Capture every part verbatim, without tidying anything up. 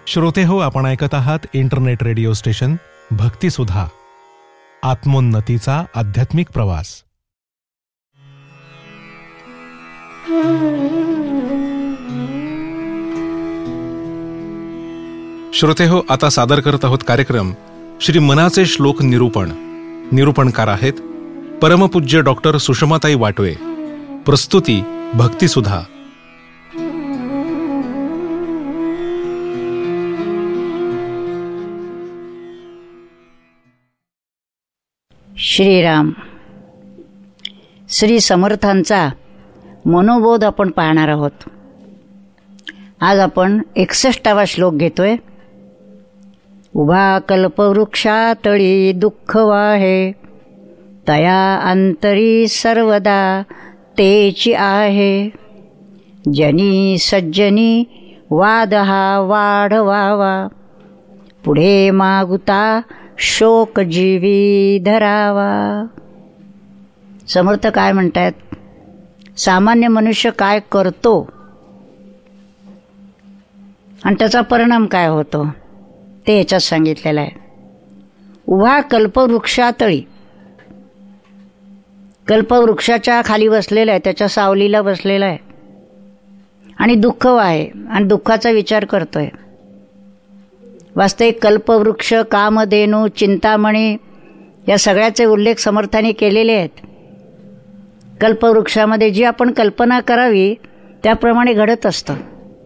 श्रोते हो, आपण ऐकत आहात इंटरनेट रेडिओ स्टेशन भक्तिसुधा, आत्मोन्नतीचा आध्यात्मिक प्रवास. श्रोते हो, आता सादर करत आहोत कार्यक्रम श्री मनाचे श्लोक निरूपण. निरूपणकार आहेत परमपूज्य डॉक्टर सुषमाताई वाटवे. प्रस्तुती भक्तिसुधा. श्रीराम. श्री समर्थांचा मनोबोध आपण पाहणार आहोत. आज आपण एकसष्टावा श्लोक घेतोय. उभा कल्पवृक्षातळी दुःख वाहे, तया अंतरी सर्वदा तेची आहे. जनी सज्जनी वाद हा वाढवावा, पुढे मागुता शोक जीवी धरावा. समर्थ काय म्हणतात? सामान्य मनुष्य काय करतो आणि त्याचा परिणाम काय होतो ते याच्यात सांगितलेलं आहे. उभा कल्पवृक्षातळी, कल्पवृक्षाच्या खाली बसलेला आहे, त्याच्या सावलीला बसलेला आहे आणि दुःख आहे आणि दुःखाचा विचार करतोय. वास्तविक कल्पवृक्ष, कामधेनू, चिंतामणी या सगळ्याचे उल्लेख समर्थांनी केलेले आहेत. कल्पवृक्षामध्ये जी आपण कल्पना करावी त्याप्रमाणे घडत असतं.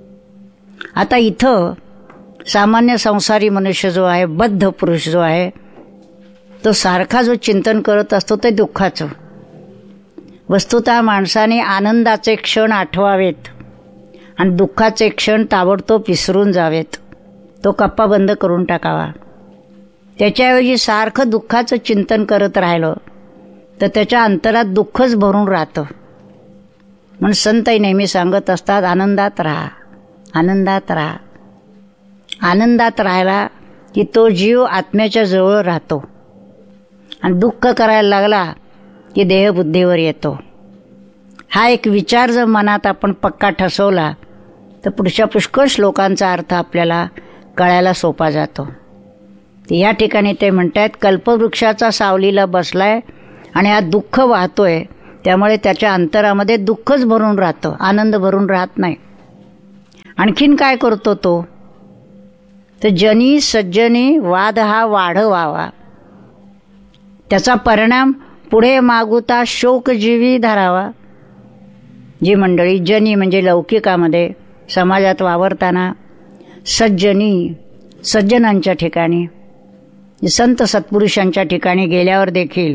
आता इथं सामान्य संसारी मनुष्य जो आहे, बद्ध पुरुष जो आहे, तो सारखा जो चिंतन करत असतो ते दुःखाचं. वस्तुतः माणसाने आनंदाचे क्षण आठवावेत आणि दुःखाचे क्षण ताबडतोब विसरून जावेत. तो कप्पा बंद करून टाकावा. त्याच्याऐवजी सारखं दुःखाचं चिंतन करत राहिलं तर त्याच्या अंतरात दुःखच भरून राहतं. म्हणून संतही नेहमी सांगत असतात, आनंदात राहा, आनंदात राहा. आनंदात राहायला की तो जीव आत्म्याच्या जवळ राहतो आणि दुःख करायला लागला की देहबुद्धीवर येतो. हा एक विचार जर मनात आपण पक्का ठसवला तर पुढच्या पुष्कळ श्लोकांचा अर्थ आपल्याला कळायला सोपा जातो. या ठिकाणी ते म्हणतात, कल्पवृक्षाचा सावलीला बसलाय आणि हा दुःख वाहतोय, त्यामुळे त्याच्या अंतरामध्ये दुःखच भरून राहतं, आनंद भरून राहत नाही. आणखीन काय करतो तो? तर जनी सज्जनी वाद हा वाढवावा, त्याचा परिणाम पुढे मागुता शोक जीवी धरावा. जी मंडळी जनी म्हणजे लौकिकामध्ये समाजात वावरताना, सज्जनी सज्जनांच्या ठिकाणी, संत सत्पुरुषांच्या ठिकाणी गेल्यावर देखील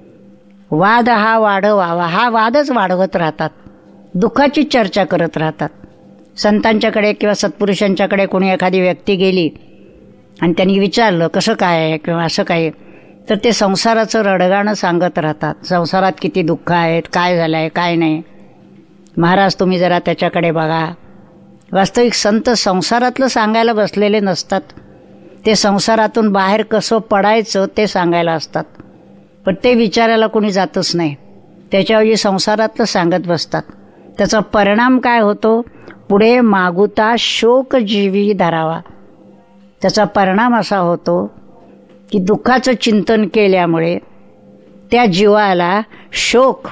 वाद हा वाढवावा, हा वादच वाढवत राहतात, दुःखाची चर्चा करत राहतात. संतांच्याकडे किंवा सत्पुरुषांच्याकडे कोणी एखादी व्यक्ती गेली आणि त्यांनी विचारलं कसं काय आहे किंवा असं काय, तर ते संसाराचं रडगाणं सांगत राहतात. संसारात किती दुःख आहेत, काय झालं आहे, काय नाही. महाराज तुम्ही जरा त्याच्याकडे बघा. वास्तविक संत संसारातलं सांगायला बसलेले नसतात, ते संसारातून बाहेर कसं पडायचं ते सांगायला असतात. पण ते विचारायला कोणी जातच नाही, त्याच्याऐवजी संसारातलं सांगत बसतात. त्याचा परिणाम काय होतो? पुढे मागुता शोक जीवी धरावा. त्याचा परिणाम असा होतो की दुःखाचं चिंतन केल्यामुळे त्या जीवाला शोक,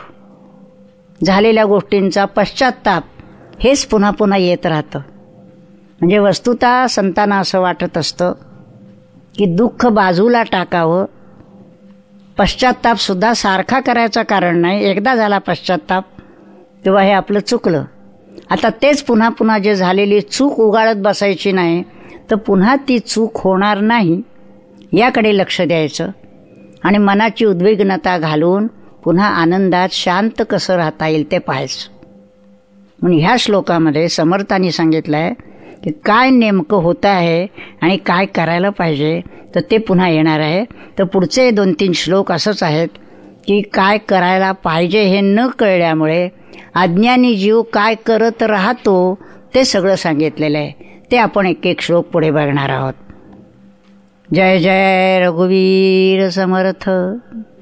झालेल्या गोष्टींचा पश्चात्ताप हेच पुन्हा पुन्हा येत राहतं. म्हणजे वस्तुतः संतांना असं वाटत असतं की दुःख बाजूला टाकावं, पश्चात्तापसुद्धा सारखा करायचं कारण नाही. एकदा झाला पश्चात्ताप तेव्हा हे आपलं चुकलं, आता तेच पुन्हा पुन्हा जे झालेली चूक उगाळत बसायची नाही, तर पुन्हा ती चूक होणार नाही याकडे लक्ष द्यायचं आणि मनाची उद्विग्नता घालून पुन्हा आनंदात शांत कसं राहता येईल ते पाहायचं. म्हणून ह्या श्लोकामध्ये समर्थांनी सांगितलं आहे की काय नेमकं होतं आहे आणि काय करायला पाहिजे, तर ते पुन्हा येणार आहे. तर पुढचे दोन तीन श्लोक असंच आहेत की काय करायला पाहिजे हे न कळल्यामुळे अज्ञानी जीव काय करत राहतो ते सगळं सांगितलेलं आहे. ते आपण एक एक श्लोक पुढे बघणार आहोत. जय जय रघुवीर समर्थ.